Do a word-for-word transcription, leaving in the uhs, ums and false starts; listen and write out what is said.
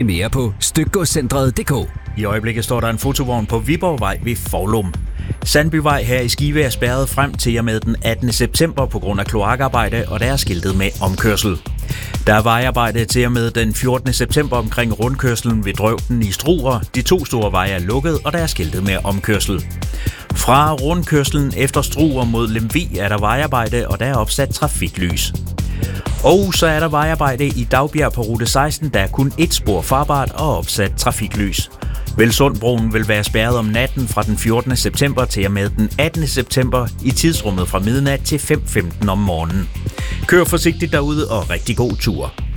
mere på stykgodscentret punktum d k. I øjeblikket står der en fotovogn på Viborgvej ved Foulum. Sandbyvej her i Skive er spærret frem til og med den attende september på grund af kloakarbejde, og der er skiltet med omkørsel. Der er vejarbejde til og med den fjortende september omkring rundkørslen ved Drøvden i Struer. De to store veje er lukket, og der er skiltet med omkørsel. Fra rundkørslen efter Struer mod Lemvig er der vejarbejde, og der er opsat trafiklys. Og så er der vejarbejde i Dagbjerg på rute seksten, der er kun et spor farbart og opsat trafiklys. Velsundbroen vil være spærret om natten fra den fjortende september til og med den attende september i tidsrummet fra midnat til fem femten om morgenen. Kør forsigtigt derude og rigtig god tur.